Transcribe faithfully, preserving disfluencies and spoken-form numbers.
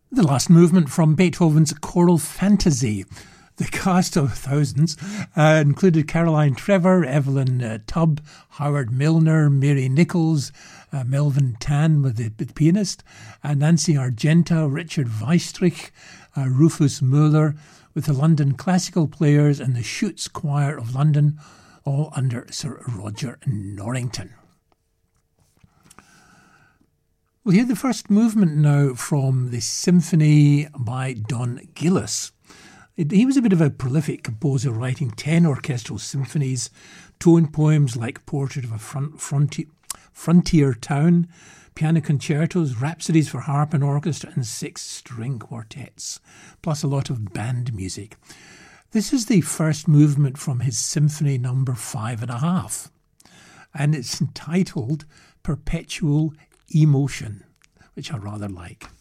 The last movement from Beethoven's Choral Fantasy. The cast of thousands uh, included Caroline Trevor, Evelyn uh, Tubb, Howard Milner, Mary Nichols, uh, Melvin Tan with the, the pianist, uh, Nancy Argenta, Richard Weistrich, uh, Rufus Mueller, with the London Classical Players and the Schutz Choir of London, all under Sir Roger Norrington. We'll hear the first movement now from the Symphony by Don Gillis. He was a bit of a prolific composer, writing ten orchestral symphonies, tone poems like Portrait of a front, frontier, frontier Town, piano concertos, rhapsodies for harp and orchestra, and six string quartets, plus a lot of band music. This is the first movement from his symphony number five and a half, and it's entitled Perpetual Emotion, which I rather like.